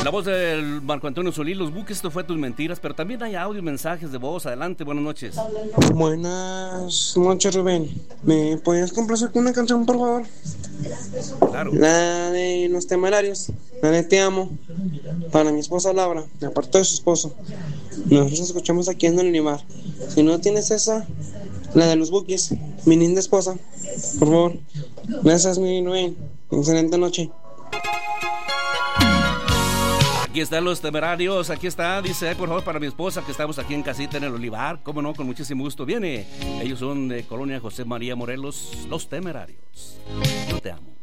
la voz del Marco Antonio Solís, Los Buques, esto fue Tus Mentiras, pero también hay audio, mensajes de voz. Adelante, buenas noches. Buenas noches, Rubén. ¿Me podías complacer con una canción, por favor? Claro. La de Los Temerarios, la de Te Amo, para mi esposa Laura, aparte de su esposo. Nosotros escuchamos aquí en el Olivar. Si no tienes esa, la de Los Buques, mi linda esposa, por favor. Gracias, mi Rubén. Excelente noche. Aquí están Los Temerarios, aquí está, dice, por favor, para mi esposa, que estamos aquí en casita en el Olivar, cómo no, con muchísimo gusto. Viene, ellos son de Colonia José María Morelos, Los Temerarios. Yo te amo.